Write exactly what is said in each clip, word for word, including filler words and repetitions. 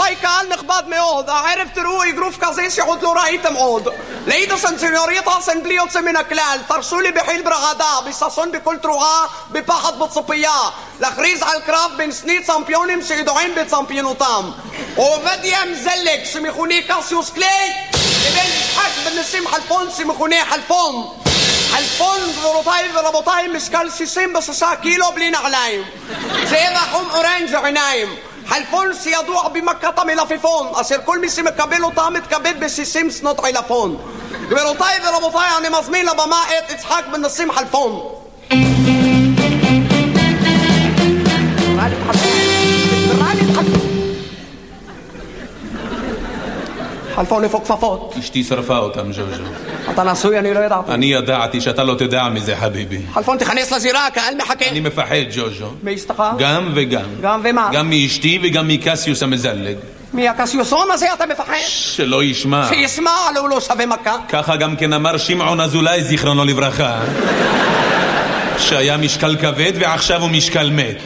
רבותיי, קהל נכבד מאוד, הערב תראו אגרוף כזה שעוד לא ראיתם עוד. לידה סנסיונוריטה סן בלי יוצא מן הכלל, תרשו לי בחיל ברעדה, בששון בכל תרועה, בפחד בציפייה, להכריז על קרב בין שני צמפיונים שידועים בצמפיונותם. עובדיה מזלג שמכונה קסיוס קליי, לבין יצחק בן נסים חלפון שמכונה חלפון. חלפון, גבירותיי ורבותיי, משקל שישים ושישה קילו בלי נעליים. צבע חום אורנג' עיניים. חלפון שידוע במכת המלפפון, אשר כל מי שמקבל אותה מתכבד ב-שישים שנות עילפון. גבירותיי ורבותיי, אני מזמין לבמה את יצחק בן נסים חלפון. חלפון איפה כפפות? אשתי שרפה אותם, ז'וז'ו. אתה נשוי, אני לא ידעתי. אני ידעתי שאתה לא תדע מזה, חביבי. חלפון, תכנס לזירה, הקהל מחכה. אני מפחד, ז'וז'ו. מאשתך? גם וגם. גם ומה? גם מאשתי וגם מקסיוס המזלג. מהקסיוסון הזה אתה מפחד? שלא ישמע. שישמע, לא הוא לא שווה מכה. ככה גם כן אמר שמעון אזולאי, זיכרונו לברכה. שהיה משקל כבד ועכשיו הוא משקל מת.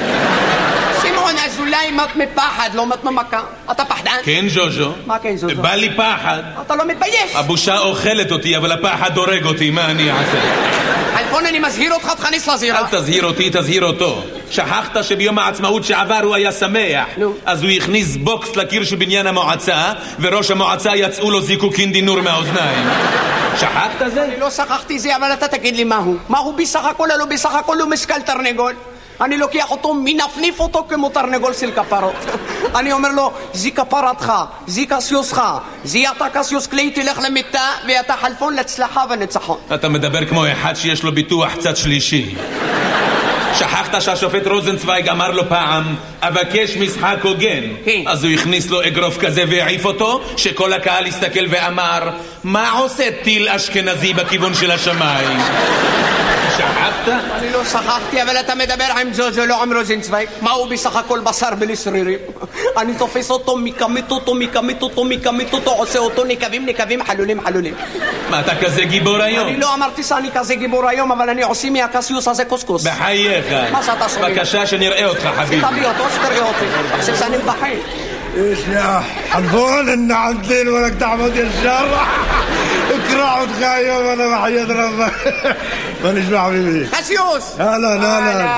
אולי מת מפחד, לא מת ממכה. אתה פחדן? כן, ז'וז'ו. מה כן, ז'וז'ו? בא לי פחד. אתה לא מתבייש? הבושה אוכלת אותי, אבל הפחד הורג אותי, מה אני אעשה? חלפון, אני מזהיר אותך, תכניס לזירה. אל תזהיר אותי, תזהיר אותו. שכחת שביום העצמאות שעבר הוא היה שמח. נו. אז הוא הכניס בוקס לקיר של בניין המועצה, וראש המועצה יצאו לו זיקוקין דינור מהאוזניים. שכחת זה? אני לא שכחתי זה, אבל אתה תגיד לי מהו. מהו בסך הכל, לא בסך הכל הוא משקל תרנגול. אני לוקח אותו, מנפניף אותו כמו תרנגול של כפרות. אני אומר לו, זי כפרתך, זי קסיוסך, זי אתה קסיוס קליי, תלך למיטה, ואתה חלפון להצלחה וניצחון. אתה מדבר כמו אחד שיש לו ביטוח צד שלישי. שכחת שהשופט רוזנצוויג אמר לו פעם, אבקש משחק הוגן. כן. אז הוא הכניס לו אגרוף כזה והעיף אותו, שכל הקהל הסתכל ואמר, מה עושה טיל אשכנזי בכיוון של השמיים? שכחת? אני לא שכחתי, אבל אתה מדבר עם ז'וז'ו, לא עם רוזנצוויג. מה הוא בסך הכל בשר בלי שרירים? אני תופס אותו, מקמית אותו, מקמית אותו, מקמית אותו, עושה אותו נקבים, נקבים, חלולים, חלולים. מה, אתה כזה גיבור היום? אני לא אמרתי שאני כזה גיבור היום, אבל אני עושה מהקסיוס הזה קוסקוס. בחייך. מה שאתה שומע? בבקשה שנראה אותך, חביבי. תביא אותו, שתראה אותי. תחשב שאני מבחין. ايش يا حلفون ان عدلين ولك تعبد يا الشر اكرع وتخايم وانا بحياة ربك مانيش مع حبيبي קסיוס! هلا هلا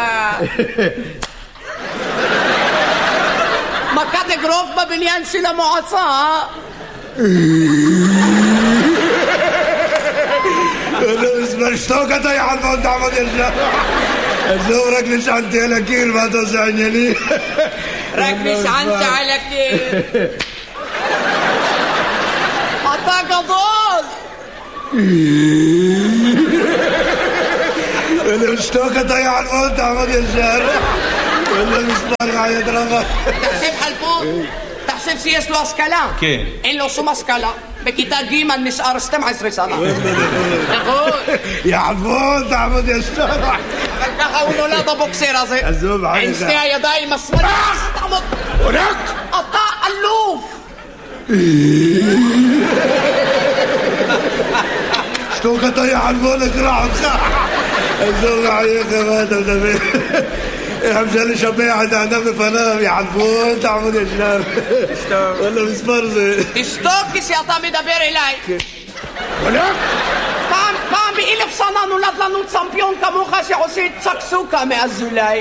מכת אגרוף בבניין של המועצה. اسمع اشتوكت يا حلفون تعبد يا الشر ازورك ليش انت على كير ما توسعني لي רק נשענת על הקיר. אתה גדול! اللي اشتوكت يا حلفون تعبد يا الشر اللي مسمار معي دربك תחשב חלפון, תחשב שיש לו השכלה. כן. אין לו שום השכלה. בכיתה ג' נשאר שתים עשרה שנה. נכון. يا حلفون تعبد يا الشر אבל ככה הוא נולד הבוקסר הזה. עזוב, עם שני הידיים השמאליים. תעמוד. אתה אלוף. اشتوكت يا حلفون اقرع وتخاع عزوز عليك ما انت مدبر حمزة لي شبيعة انا بفنام يا حلفون تعمل يا شنار ولا مسفرزي תשתוק כשאתה מדבר אליי. هناك פעם, פעם באלף שנה נולד לנו צמפיון כמוך שעושה צ'קסוקה מאזולאי.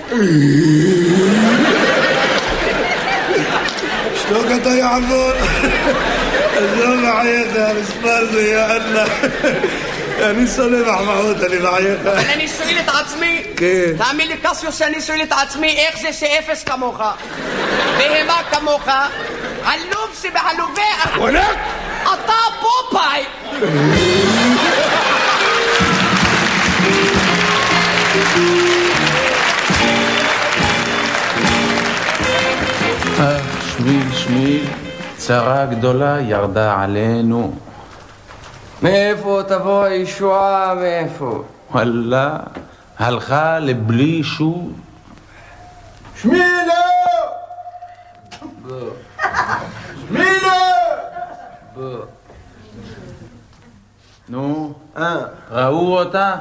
اشتوكت يا حلفون عزوز عليك مسفرزي يا الله אני שונא מחמאות, אני בעייך. אבל אני שואל את עצמי, תאמין לי קסיוס שאני שואל את עצמי, איך זה שאפס כמוך, בהמה כמוך, עלוב שבעלובי, הולך! אתה פופאי! שמיל, שמיל, צרה גדולה ירדה עלינו. מאיפה תבוא הישועה, מאיפה? וואלה, הלכה לבלי שוב. שמילה! שמילה! נו, ראו אותה?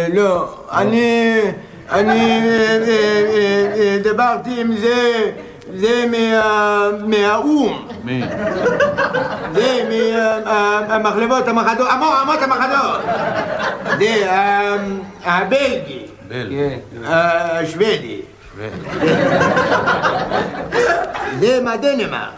לא, אני... אני דיברתי עם זה... זה מהאום. מי? זה מהמחלבות המחדות, אמות המחדות. זה הבלגי. בלגי. השוודי. זה מהדנמרק.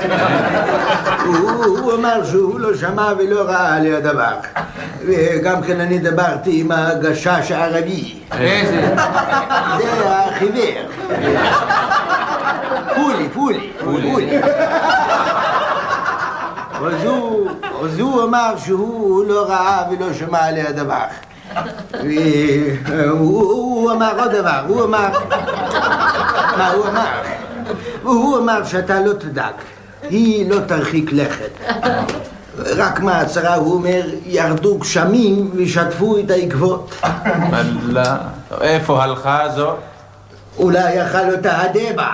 הוא אמר שהוא לא שמע ולא ראה על הדבר. וגם כן אני דיברתי עם הגשש הערבי. איזה? זה החיוור. פולי, פולי. פולי. אז הוא אמר שהוא לא ראה ולא שמע על הדבר. והוא אמר עוד דבר. הוא אמר... מה הוא אמר? והוא אמר שאתה לא תדאג, היא לא תרחיק לכת. רק מהצרה הוא אומר, ירדו גשמים ושטפו את העקבות. אללה, איפה הלכה זו? אולי יאכל אותה הדבע.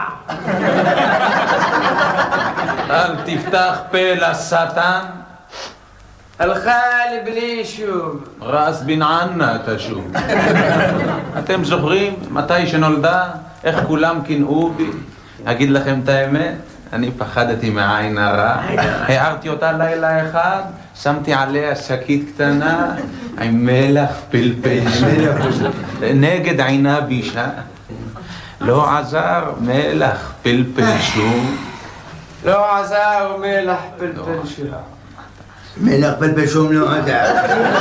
אל תפתח פה לשטן. הלכה לבלי שוב. רס בן ענה תשוב. אתם זוכרים מתי שנולדה? איך כולם קינאו בי? אגיד לכם את האמת, אני פחדתי מהעין הרע. הערתי אותה לילה אחד, שמתי עליה שקית קטנה עם מלח פלפל נגד עינה בישה. לא עזר מלח פלפל שום. לא עזר מלח פלפל שום. מלח פלפל שום לא עזר.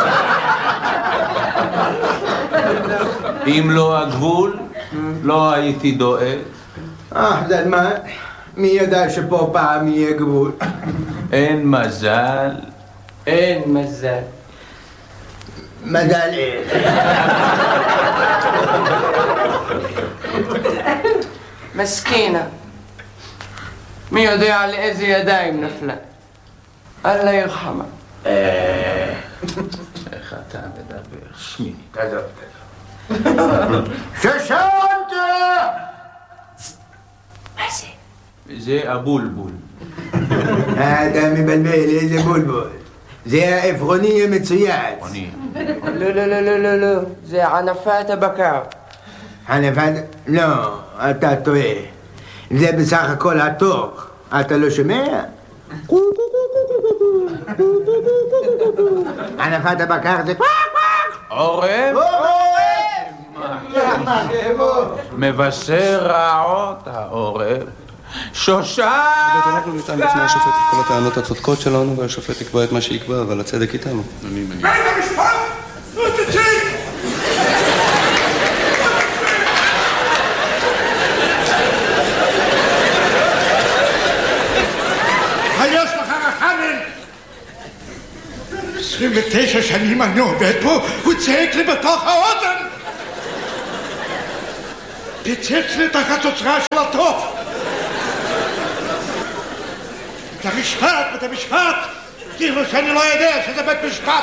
אם לא הגבול, לא הייתי דואג. אה, זלמן, מי ידע שפה פעם יהיה גבול? אין מזל. אין מזל. מזל איך. מסכינה. מי יודע על איזה ידיים נפלה? אללה ירחמה. איך אתה מדבר? שמי. תעזוב, תעזוב. שושנת! מה זה? זה הבולבול. אתה מבלבל, איזה בולבול. זה העפרוני המצויץ. עפרוני. לא, לא, לא, לא, לא, לא. זה ענפת הבקר. ענפת? לא, אתה טועה. זה בסך הכל התוך. אתה לא שומע? ענפת הבקר זה קוואק קוואק! עורב? מבשר רעות העורב. שושן! אנחנו נטען בפני השופט את כל הטענות הצודקות שלנו, והשופט יקבע את מה שיקבע, אבל הצדק איתנו. אני מניח. בית המשפט! נו תצא! היש לך רחמים! עשרים ותשע שנים אני עובד פה, הוא צעק לי בתוך האוזן! תצץ לי את החצוצרה של הטוב! את המשפט, את המשפט! כאילו שאני לא יודע שזה בית משפט!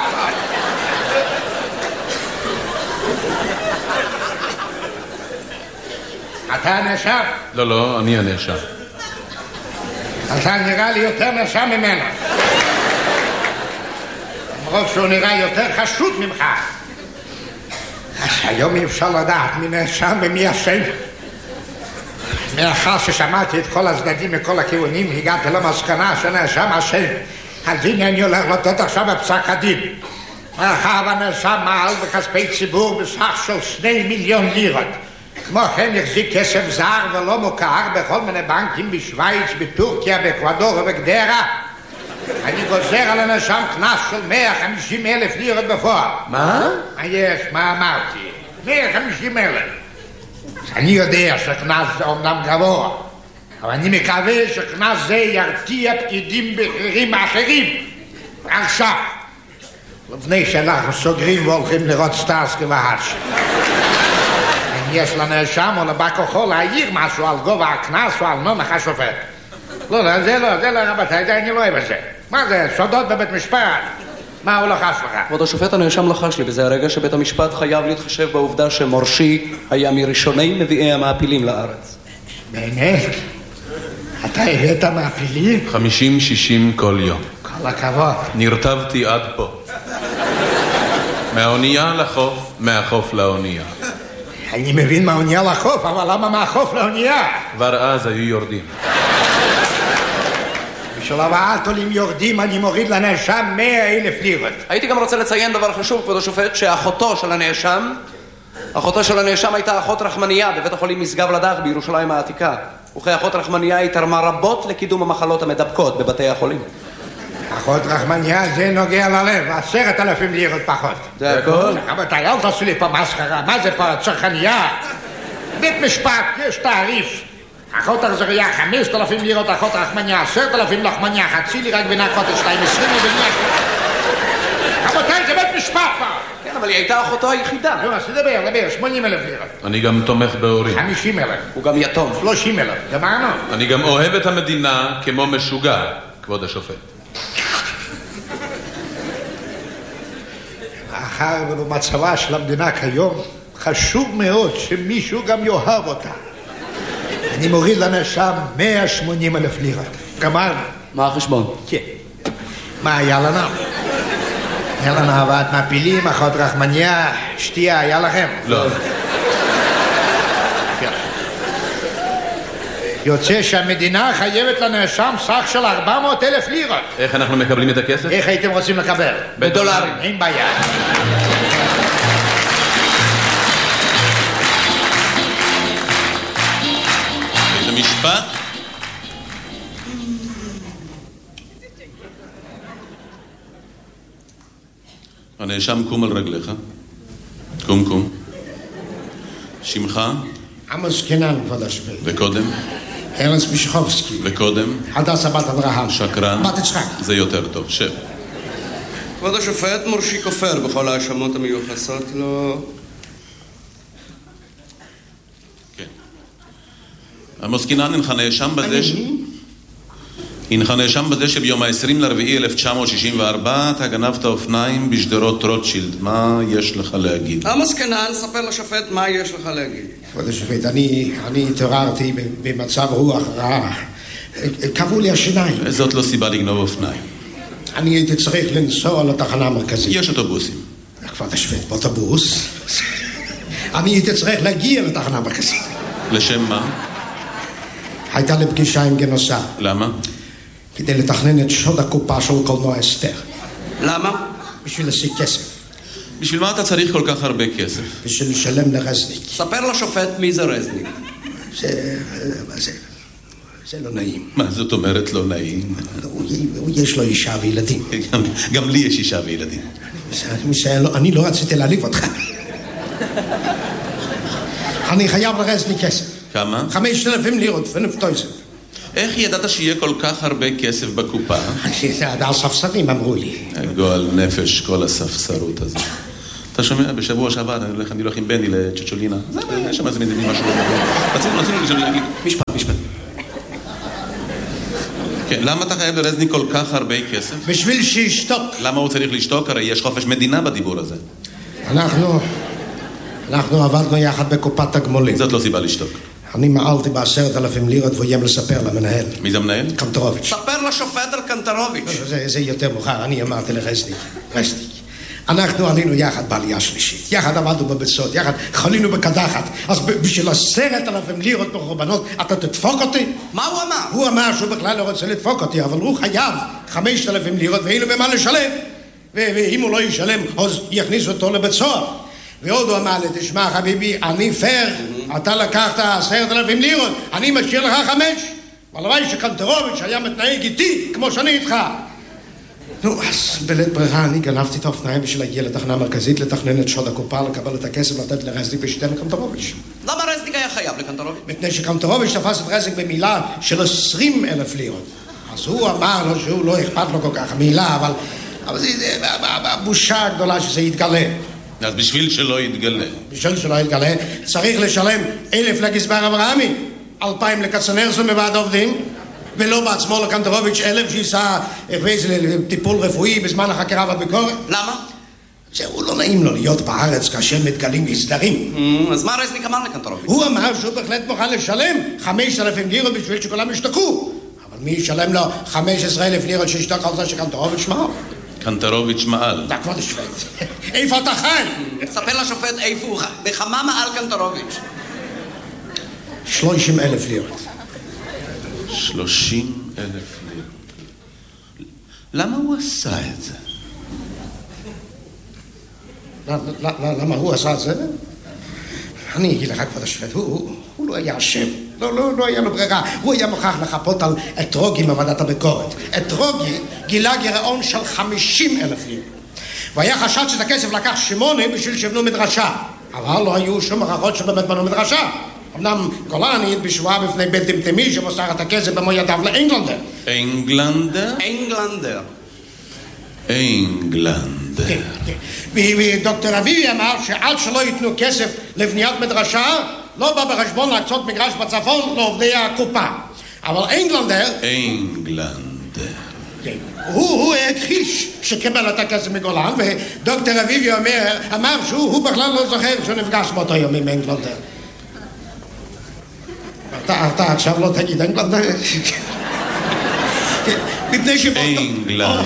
אתה הנאשם? לא, לא, אני הנאשם. אתה נראה לי יותר נאשם ממנו. למרות שהוא נראה יותר חשוד ממך. אז היום אי אפשר לדעת מי נאשם ומי אשם. מאחר ששמעתי את כל הצדדים מכל הכיוונים, הגעתי למסקנה שנאשם אשם. אז הנה אני הולך לתת עכשיו בפסק הדין. מאחר והנאשם מעל בכספי ציבור בסך של שני מיליון לירות. כמו כן החזיק כסף זר ולא מוכר בכל מיני בנקים בשוויץ, בטורקיה, באקוודור ובגדרה. אני גוזר על הנאשם קנס של מאה וחמישים אלף לירות בפועל. מה? יש, מה אמרתי? מאה וחמישים אלף. אני יודע שקנס זה אומנם גבוה, אבל אני מקווה שקנס זה ירתיע פקידים בכירים אחרים. עכשיו, לפני שאנחנו סוגרים והולכים לראות סטארסקי והאש. אם יש לנאשם או לבא כוחו להעיר משהו על גובה הקנס או על נומך השופט. לא, לא, זה לא, זה לא רבתי, זה אני לא אוהב את זה. מה זה, סודות בבית משפט? מה הוא לחש לך? כבוד השופט, הנאשם לחש לי, וזה הרגע שבית המשפט חייב להתחשב בעובדה שמורשי היה מראשוני מביאי המעפילים לארץ. באמת? אתה הבאת מעפילים? חמישים שישים כל יום. כל הכבוד. נרטבתי עד פה. מהאונייה לחוף, מהחוף לאונייה. אני מבין מהאונייה לחוף, אבל למה מהחוף לאונייה? כבר אז היו יורדים. בשביל הבאת עולים יורדים אני מוריד לנאשם מאה אלף לירות. הייתי גם רוצה לציין דבר חשוב, כבוד השופט, שאחותו של הנאשם, אחותו של הנאשם הייתה אחות רחמניה בבית החולים משגב לדך בירושלים העתיקה. וכאחות רחמניה היא תרמה רבות לקידום המחלות המדבקות בבתי החולים. אחות רחמניה זה נוגע ללב, עשרת אלפים לירות פחות. זה הכל? רבותיי, אל תעשו לי פה מסחרה, מה זה פה צרכניה? בית משפט, יש תעריף. אחות אכזריה חמשת אלפים לירות, אחות רחמניה עשרת אלפים, לחמניה חצי לירה, גבינה חוטש שתיים עשרים ובנייה. רבותיי, זה בית משפט פה. כן, אבל היא הייתה אחותו היחידה. נו, אז תדבר, דבר, שמונים אלף לירות. אני גם תומך בהורים. חמישים אלף. הוא גם יתום. שלושים אלף, גמרנו. אני גם אוהב את המדינה כמו משוגע, כבוד השופט. מאחר ובמצבה של המדינה כיום חשוב מאוד שמישהו גם יאהב אותה. אני מוריד לנאשם מאה ושמונים אלף לירות. גמרנו. מה החשבון? כן. מה היה לנו? היה לנו הבאת מפילים, אחות רחמניה, שתייה, היה לכם? לא. יוצא שהמדינה חייבת לנאשם סך של ארבע מאות אלף לירות. איך אנחנו מקבלים את הכסף? איך הייתם רוצים לקבל? בדולרים. אין בעיה. למשפט? הנאשם קום על רגליך. קום קום. שמך? עמוס קינן, כבוד השופט. וקודם? ארנס מישכובסקי. וקודם? הדסה בת אברהם. שקרן? בת יצחק. זה יותר טוב, שב. כבוד השופט, מורשי כופר בכל האשמות המיוחסות לו. כן. עמוס קינן הנך נאשם בזה ש... הנך נאשם בזה שביום ה-עשרים לרביעי אלף תשע מאות שישים וארבע אתה גנבת אופניים בשדרות רוטשילד. מה יש לך להגיד? עמוס קינן, ספר לשופט מה יש לך להגיד. כבוד השופט, אני, אני התעוררתי במצב רוח רע. קבעו לי השיניים. זאת לא סיבה לגנוב אופניים. אני הייתי צריך לנסוע לתחנה המרכזית. יש אוטובוסים. כבוד השופט, באוטובוס. אני הייתי צריך להגיע לתחנה המרכזית. לשם מה? הייתה לי פגישה עם גנוסה. למה? כדי לתכנן את שוד הקופה של קולנוע אסתר. למה? בשביל להשיג כסף. בשביל מה אתה צריך כל כך הרבה כסף? בשביל לשלם לרזניק. ספר לשופט מי זה רזניק. זה... זה... זה לא נעים. מה זאת אומרת לא נעים? הוא, הוא יש לו אישה וילדים. גם, גם לי יש אישה וילדים. זה, לא, אני לא רציתי להעליב אותך. אני חייב לרזניק כסף. כמה? חמשת אלפים לירות ונפטויזם. איך ידעת שיהיה כל כך הרבה כסף בקופה? זה הספסרים אמרו לי. גועל נפש, כל הספסרות הזאת. אתה שומע? בשבוע שעבר אני הולך, אני הולך עם בני לצ'צ'ולינה. זה, יש שם איזה משהו. רצינו, רצינו שאני אגיד. משפט, משפט. כן, למה אתה חייב לרזניק כל כך הרבה כסף? בשביל שישתוק. למה הוא צריך לשתוק? הרי יש חופש מדינה בדיבור הזה. אנחנו... אנחנו עבדנו יחד בקופת תגמולים. זאת לא סיבה לשתוק. אני מעלתי בעשרת אלפים לירות והוא איים לספר למנהל. מי זה המנהל? קנטרוביץ'. ספר לשופט על קנטרוביץ'. זה, זה יותר מאוחר, אני אמרתי לרזניק. רזניק. אנחנו עלינו יחד בעלייה שלישית. יחד עבדנו בביצות, יחד חלינו בקדחת. אז בשביל עשרת אלפים לירות בחורבנות, אתה תדפוק אותי? מה הוא אמר? הוא אמר שהוא בכלל לא רוצה לדפוק אותי, אבל הוא חייב חמשת אלפים לירות ואין לו במה לשלם. ואם הוא לא ישלם, אז יכניסו אותו לבית סוהר. ועוד הוא אמר לי, תשמע חביבי, אני פייר, אתה לקחת עשרת אלפים לירות, אני משאיר לך חמש. הלוואי שקנטרוביץ' היה מתנהג איתי כמו שאני איתך. נו, אז בלית ברירה אני גנבתי את האופניים בשביל להגיע לתחנה המרכזית, לתכנן את שוד הקופה, לקבל את הכסף, לתת לרזניק ושתן לקנטרוביץ'. למה רזניק היה חייב לקנטרוביץ'? מפני שקנטרוביץ' תפס את רזניק במילה של עשרים אלף לירות. אז הוא אמר לו שהוא לא אכפת לו כל כך מילה, אבל, אבל זה, זה הבושה הגדולה שזה יתגלה. אז בשביל שלא יתגלה. בשביל שלא יתגלה, צריך לשלם אלף לגזבר אברהמי, אלפיים לקצנרסון בוועד עובדים, ולא בעצמו לקנטרוביץ' אלף שיסע לטיפול רפואי בזמן החקירה והביקורת. למה? זהו, לא נעים לו להיות בארץ כאשר מתגלים הסדרים. אז מה רזניק אמר לקנטרוביץ'? הוא אמר שהוא בהחלט מוכן לשלם חמשת אלפים לירות בשביל שכולם ישתקו. אבל מי ישלם לו חמישה עשר אלף לירות שישתוק על זה שקנטרוביץ' מה? קנטרוביץ' מעל. דה, כבוד השופט. איפה אתה חי? ספר לשופט איפה הוא חי. בכמה מעל קנטרוביץ'? שלושים אלף לירות. שלושים אלף לירות. למה הוא עשה את זה? למה הוא עשה את זה? אני אגיד לך, כבוד השופט, הוא לא היה אשם. לא היה לו ברירה. הוא היה מוכרח לחפות על אתרוגי מוועדת הביקורת. אתרוגי גילה גירעון של חמישים אלף לירות. והיה חשד שאת הכסף לקח שמונה בשביל שיבנו מדרשה. אבל לא היו שום הוכחות שבאמת בנו מדרשה. אמנם גולן העיד בשבועה בפני בית דמדמי שמוסר את הכסף במו ידיו לאנגלנדר. אנגלנדר? אנגלנדר. אנגלנדר. כן, כן. ודוקטור אביבי אמר שעד שלא ייתנו כסף לבניית מדרשה, לא בא בחשבון להקצות מגרש בצפון לעובדי הקופה. אבל אנגלנדר... אנגלנדר. כן. הוא, הוא הכחיש שקיבל את הכסף מגולן, ודוקטור אביבי אומר, אמר שהוא בכלל לא זוכר שהוא נפגש באותו יום עם אנגלנדר. אתה, אתה עכשיו לא תגיד אנגלנדר? מפני שבאותו... אנגלנדר.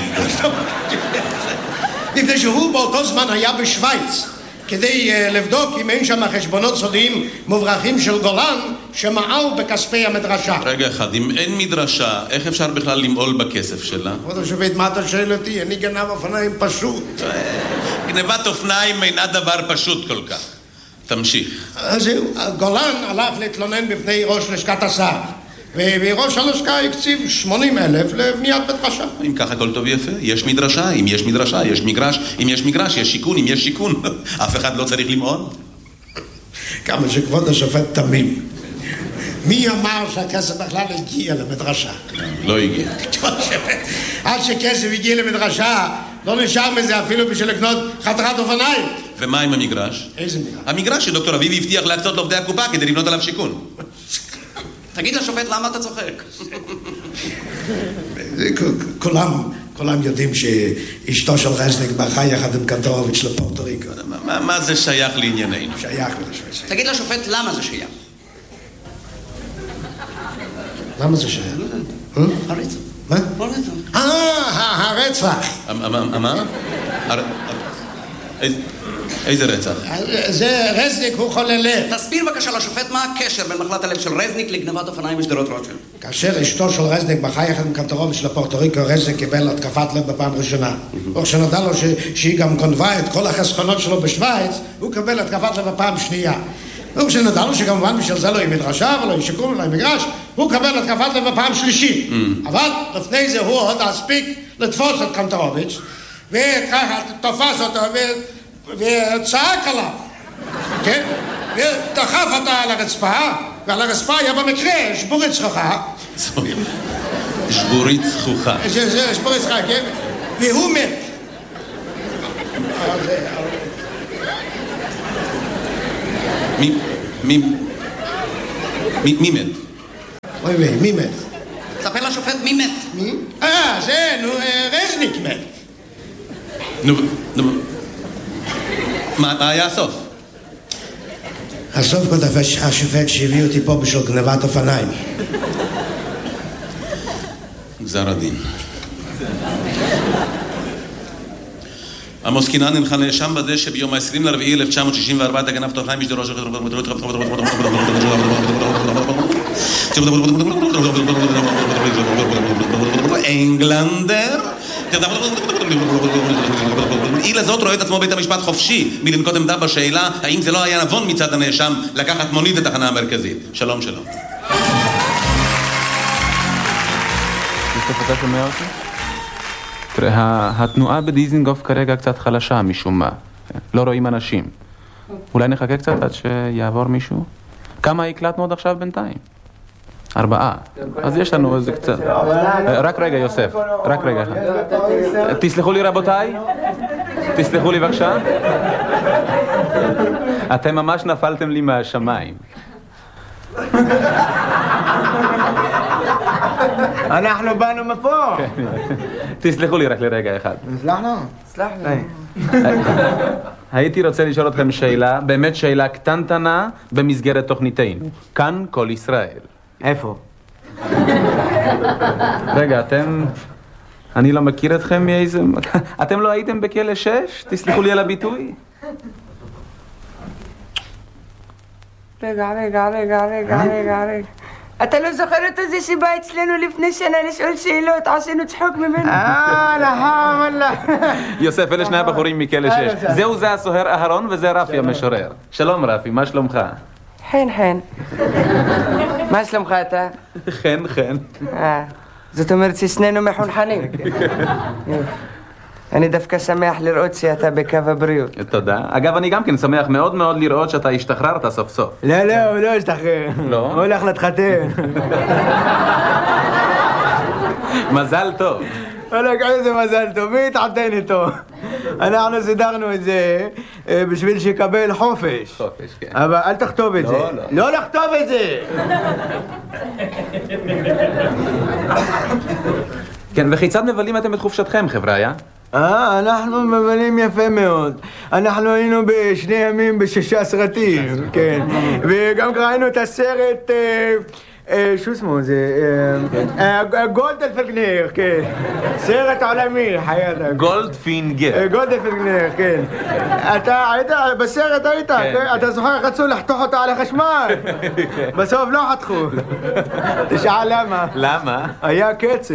מפני שהוא באותו זמן היה בשוויץ כדי uh, לבדוק אם אין שם חשבונות סודיים מוברחים של גולן שמעל בכספי המדרשה. רגע אחד, אם אין מדרשה, איך אפשר בכלל למעול בכסף שלה? כבוד השופט, מה אתה שואל אותי? אני גנב אופניים פשוט. גנבת אופניים אינה דבר פשוט כל כך. תמשיך. אז זהו, גולן הלך להתלונן בפני ראש לשכת השר. וראש הלשכה הקציב שמונים אלף לבניית מדרשה. אם ככה הכל טוב יפה, יש מדרשה, אם יש מדרשה, יש מגרש, אם יש מגרש, יש שיכון, אם יש שיכון, אף אחד לא צריך למעול. כמה שכבוד השופט תמים. מי אמר שהכסף בכלל הגיע למדרשה? לא הגיע. עד שכסף הגיע למדרשה, לא נשאר מזה אפילו בשביל לקנות חתיכת אופניים. ומה עם המגרש? איזה מגרש? המגרש שדוקטור אביבי הבטיח להקצות לעובדי הקופה כדי לבנות עליו שיכון. תגיד לשופט למה אתה צוחק. כולם, כולם יודעים שאשתו של רזניק ברחה יחד עם קנטרוביץ' לפורטו ריקו. מה זה שייך לענייננו? שייך לשופט. תגיד לשופט למה זה שייך. למה זה שייך? הרצח. מה? אה, הרצח. מה? איזה רצח? זה רזניק, הוא חולה לב. תסביר בבקשה לשופט מה הקשר בין מחלת הלב של רזניק לגנבת אופניים בשדרות רוטשילד. כאשר אשתו של רזניק ברחה יחד עם קנטרוביץ' לפורטו ריקו, רזניק קיבל התקפת לב בפעם ראשונה. וכשנודע לו שהיא גם גנבה את כל החסכונות שלו בשוויץ, הוא קיבל התקפת לב בפעם שנייה. וכשנודע לו שכמובן בשביל זה לא יהיה מדרשה ולא יהיה שיקום ולא יהיה מגרש, הוא קיבל התקפת לב בפעם שלישית. אבל לפני זה הוא עוד הספיק לתפוס את קנטרוביץ' וככה תופס אותו וצעק עליו, כן? ודחף אותה על הרצפה, ועל הרצפה היה במקרה שבורית זכוכה. שבורית זכוכה. זה שבורית זכוכה, כן? והוא מת. מי? מי? מי מת? אוי ווי, מי מת? ספר לשופט מי מת. מי? אה, זה, נו, רזניק מת. נו, נו. מה היה הסוף? הסוף כותב השופט שהביא אותי פה בשביל גנבת אופניים. גזר הדין. עמוס קינן הנך נאשם בזה שביום ה-עשרים לרביעי אלף תשע מאות שישים וארבע אתה גנבת אופניים בשדרות אנגלנדר. איל הזאת רואה את עצמו בית המשפט חופשי מלנקוט עמדה בשאלה האם זה לא היה נבון מצד הנאשם לקחת מונית לתחנה המרכזית. שלום שלום. אתה שומע אותי? תראה, התנועה בדיזינגוף כרגע קצת חלשה משום מה. לא רואים אנשים. אולי נחכה קצת עד שיעבור מישהו? כמה הקלטנו עוד עכשיו בינתיים? ארבעה. אז יש לנו איזה קצת. רק רגע, יוסף. רק רגע. תסלחו לי רבותיי. תסלחו לי בבקשה. אתם ממש נפלתם לי מהשמיים. אנחנו באנו מפה. תסלחו לי רק לרגע אחד. סלחנו? סלחנו. הייתי רוצה לשאול אתכם שאלה, באמת שאלה קטנטנה במסגרת תוכניתנו. כאן כל ישראל. איפה? רגע, אתם... אני לא מכיר אתכם מאיזה... אתם לא הייתם בכלא שש? תסלחו לי על הביטוי. רגע, רגע, רגע, רגע, רגע, רגע. אתה לא זוכר אותו זה שבא אצלנו לפני שנה לשאול שאלות, עשינו צחוק ממנו? אה, לחם, אללה. יוסף, אלה שני הבחורים מכלא שש. זהו זה הסוהר אהרון וזה רפי המשורר. שלום רפי, מה שלומך? חן, חן. מה שלומך אתה? חן, חן. אה, זאת אומרת ששנינו מחונכנים. אני דווקא שמח לראות שאתה בקו הבריאות. תודה. אגב, אני גם כן שמח מאוד מאוד לראות שאתה השתחררת סוף סוף. לא, לא, הוא לא השתחרר. לא? הוא הולך להתחתן. מזל טוב. וואלק, איזה מזל טוב, מי התחתן איתו? אנחנו סידרנו את זה בשביל שיקבל חופש. חופש, כן. אבל אל תכתוב את זה. לא, לא. לא לכתוב את זה! כן, וכיצד מבלים אתם את חופשתכם, חבריה? אה, אנחנו מבלים יפה מאוד. אנחנו היינו בשני ימים בשישה סרטים, כן. וגם ראינו את הסרט... שו שמו זה? גולדפינגר, כן. סרט עולמי, חייתה. גולדפינגר. גולדפינגר, כן. אתה היית, בסרט היית, אתה זוכר איך רצו לחתוך אותה על החשמל? בסוף לא חתכו. תשאל למה. למה? היה קצר.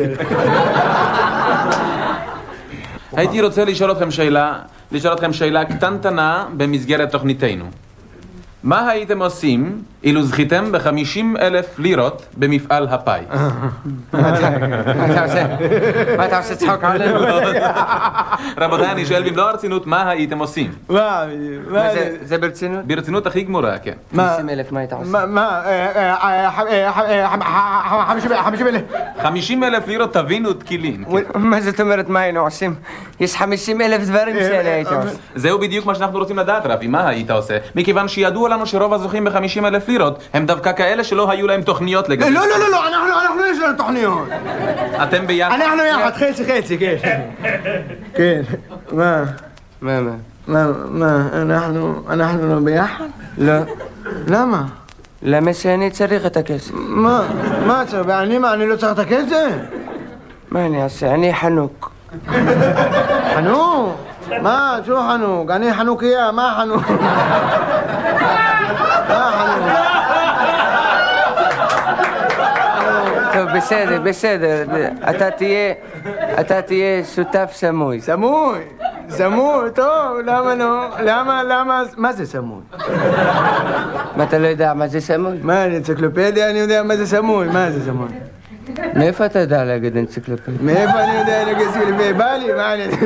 הייתי רוצה לשאול אתכם שאלה, לשאול אתכם שאלה קטנטנה במסגרת תוכניתנו. מה הייתם עושים אילו זכיתם ב-חמישים אלף לירות במפעל הפאי? מה אתה עושה? מה אתה עושה צחוק עלינו? רבותיי, אני שואל במלוא הרצינות, מה הייתם עושים? מה? זה ברצינות? ברצינות הכי גמורה, כן. חמישים אלף, מה היית עושה? מה? חמישים אלף. חמישים אלף לירות תבינו תקילין. מה זאת אומרת מה היינו עושים? יש חמישים אלף דברים שאני הייתי עושה. זהו בדיוק מה שאנחנו רוצים לדעת, רבי, מה היית עושה? מכיוון שידוע לנו שרוב הזוכים ב-חמישים אלף לירות הם דווקא כאלה שלא היו להם תוכניות לגבי... לא, לא, לא, לא, אנחנו יש לנו תוכניות. אתם ביחד? אנחנו יחד, חצי חצי, כן. כן. מה? מה, מה? מה, מה, אנחנו, אנחנו לא ביחד? לא. למה? למה שאני צריך את הכסף? מה? מה צריך? ואני מה, אני לא צריך את הכסף? מה אני אעשה? אני חנוק. חנוק? מה? שו חנוק? אני חנוכיה, מה חנוק? מה חנוק? טוב, בסדר, בסדר. אתה תהיה, אתה תהיה שותף סמוי. סמוי? סמוי? טוב, למה לא? למה, למה? מה זה סמוי? מה, אתה לא יודע מה זה סמוי? מה, אנציקלופדיה אני יודע מה זה סמוי? מה זה סמוי? מאיפה אתה יודע להגיד אנציקלופדיה? מאיפה אני יודע להגיד אנציקלופדיה? בא לי, מה אני...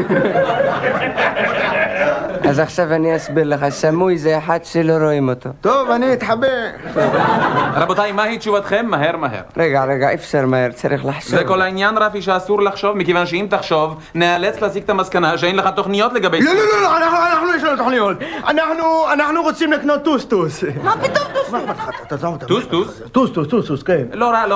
אז עכשיו אני אסביר לך, סמוי זה אחד שלא רואים אותו. טוב, אני אתחבר. רבותיי, מהי תשובתכם? מהר מהר. רגע, רגע, אפשר מהר, צריך לחשוב. זה כל העניין, רפי, שאסור לחשוב, מכיוון שאם תחשוב, נאלץ להסיק את המסקנה שאין לך תוכניות לגבי... לא, לא, לא, לא, אנחנו יש לנו תוכניות. אנחנו רוצים לקנות טוסטוס. מה פתאום טוסטוס? טוסטוס? טוסטוס, טוסטוס, כן. לא רע, לא